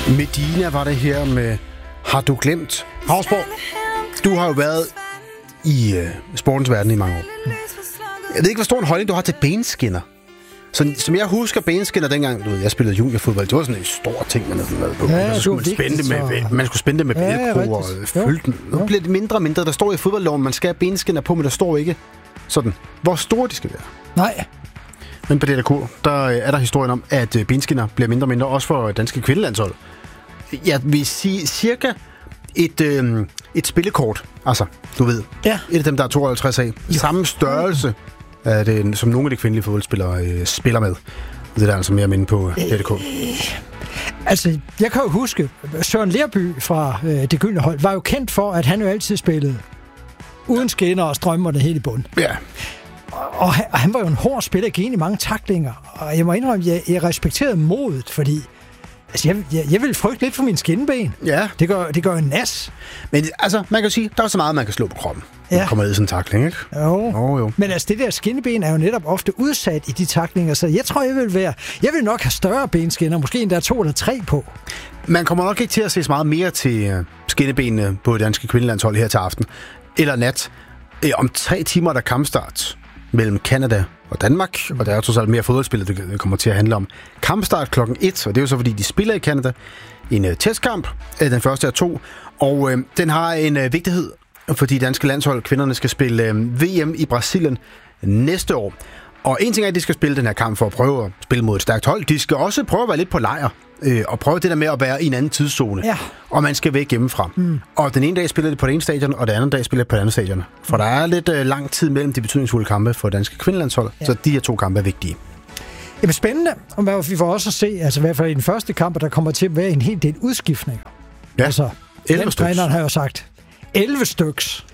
Medina var det her med Har du glemt? Havsborg, du har jo været i sportens verden i mange år. Jeg ved ikke, hvor stor en holdning du har til benskinner. Så, som jeg husker benskinner dengang, jeg spillede juniorfodbold, det var sådan en stor ting, man havde været på. Ja, man skulle spænde det med velcro og fylde den. Nu bliver det mindre og mindre. Der står i fodboldloven, man skal have benskinner på, men der står ikke sådan, hvor store de skal være. Nej. Men på DRK, der er der historien om, at benskinner bliver mindre og mindre, også for danske kvindelandshold. Jeg vil sige cirka et spillekort, altså, du ved. Ja. Et af dem, der er 52 af. Samme størrelse af det, som nogle af de kvindelige fodboldspillere spiller med. Det er der altså mere minde på DRK. Altså, jeg kan jo huske, Søren Lerby fra Det Gyldne Hold var jo kendt for, at han jo altid spillede uden skinner og strømmerne helt i bund. Ja. Og han var jo en hård spiller, gik ind i mange tacklinger. Og jeg må indrømme, at jeg respekterede modet, fordi altså, jeg ville frygte lidt for min skinben. Ja. Det gør en nas. Men altså, man kan sige, der er så meget, man kan slå på kroppen. Ja. Man kommer ned i sådan en tackling, ikke? Jo. Men altså, det der skinneben er jo netop ofte udsat i de tacklinger, så jeg tror, jeg vil nok have større benskinner, måske endda 2 eller 3 på. Man kommer nok ikke til at se så meget mere til skinnebenene på det danske kvindelandshold her til aften. Eller nat. Om 3 timer er der kampstart mellem Canada og Danmark, og der er trods alt mere fodboldspil, det kommer til at handle om. Kampstart klokken 1, og det er jo så, fordi de spiller i Canada. En testkamp, den første af 2, og den har en vigtighed, fordi danske landshold, kvinderne, skal spille VM i Brasilien næste år. Og en ting er, at de skal spille den her kamp for at prøve at spille mod et stærkt hold. De skal også prøve at være lidt på lejr, og prøve det der med at være i en anden tidszone. Ja. Og man skal væk hjemmefra. Og den ene dag spiller de på det ene stadion, og den anden dag spiller de på det andet stadion. For der er lidt lang tid mellem de betydningsfulde kampe for danske kvindelandshold, så de her 2 kampe er vigtige. Det er spændende, og vi får også at se, altså i hvert fald i den første kamp, der kommer til at være en hel del udskiftninger. Ja, altså, 11 styks. Træneren har jo sagt 11 styks.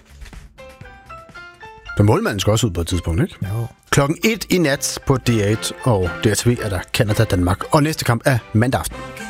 Så målmanden skal også ud på et tidspunkt, ikke? Jo. Klokken 1 i nat på DR1 og DRTV er der Canada-Danmark. Og næste kamp er mandag aften.